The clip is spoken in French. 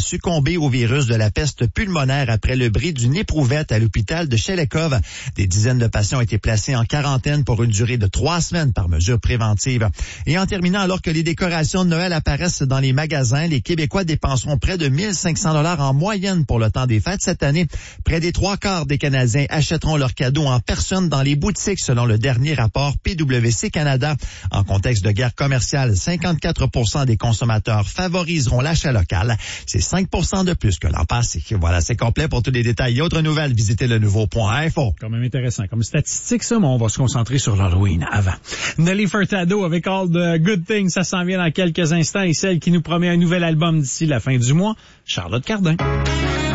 succombé au virus de la peste pulmonaire après le bris d'une éprouvette à l'hôpital de Shelekov. Des dizaines de patients ont été placés en quarantaine pour une durée de 3 semaines par mesure préventive. Et en terminant, alors que les décorations de Noël apparaissent dans les magasins, les Québécois dépenseront près de 1 500 $ en moyenne pour le temps des fêtes cette année. Près des 3/4 des Canadiens achèteront leurs cadeaux en personne dans les boutiques, selon le dernier rapport PwC Canada. En contexte de guerre commerciale, 54 % des consommateurs favoriseront l'achat local. C'est 5 % de plus que l'an passé. Voilà, c'est complet. Pour tous les détails et autres nouvelles, visitez le nouveau.info. Quand même intéressant. Comme statistique, ça, mais on va se concentrer sur l'Halloween avant. Nelly Furtado avec All the Good Things, ça s'en vient dans quelques instants, et celle qui nous promet un nouvel album d'ici la fin du mois, Charlotte Cardin.